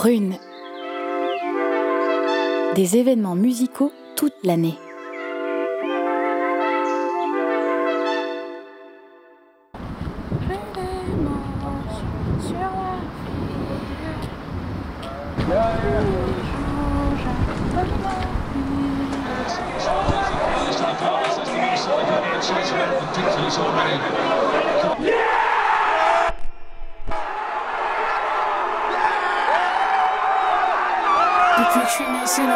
Prune. Des événements musicaux toute l'année. Depuis que je suis né, c'est la